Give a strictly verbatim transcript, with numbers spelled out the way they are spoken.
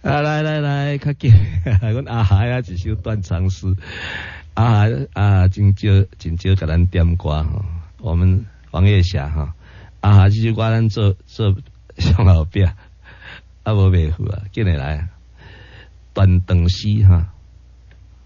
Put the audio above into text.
啊，来来来，较紧，阮阿海啊一首断肠诗，阿海啊真少真少甲咱点歌吼，我们黄月霞哈，阿海这首歌咱做做上后壁，啊无袂赴啊，紧来来，断肠诗哈。